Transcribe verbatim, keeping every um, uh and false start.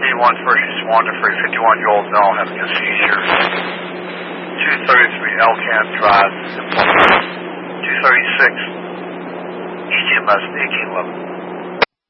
eighty-one First Responder for a fifty-one-year-old male having a seizure. two thirty-three Elkham Drive, two thirty-six E T M S eighteen eleven.